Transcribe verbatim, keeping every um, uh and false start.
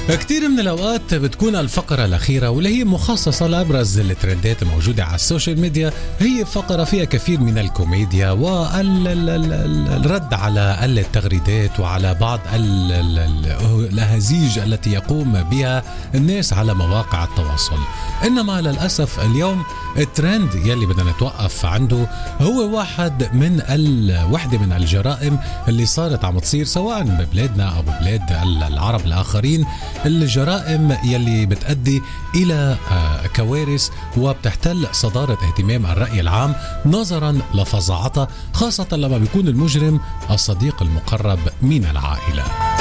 كتير من الأوقات بتكون الفقرة الأخيرة واللي هي مخصصة لأبرز الترندات الموجودة على السوشيال ميديا هي فقرة فيها كثير من الكوميديا والرد على التغريدات وعلى بعض الأهازيج التي يقوم بها الناس على مواقع التواصل. إنما للأسف اليوم الترند يلي بدنا نتوقف عنده هو واحد من الوحدة من الجرائم اللي صارت عم تصير سواء ببلادنا أو ببلاد العرب الآخرين، الجرائم يلي بتؤدي إلى كوارث وبتحتل صدارة اهتمام الرأي العام نظرا لفظاعتها، خاصة لما بيكون المجرم الصديق المقرب من العائلة.